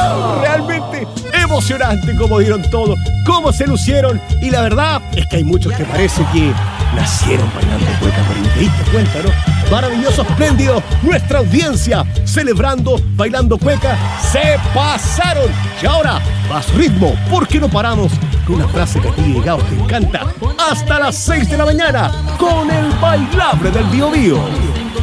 Realmente emocionante como dieron todo, cómo se lucieron. Y la verdad es que hay muchos que parece que nacieron bailando cueca, pero ni te diste cuenta, ¿no? Maravilloso, espléndido, nuestra audiencia celebrando, bailando cueca, se pasaron. Y ahora, más ritmo, porque no paramos con una frase que a ti, Gao, te encanta. Hasta las 6 de la mañana con el bailable del Bio Bio.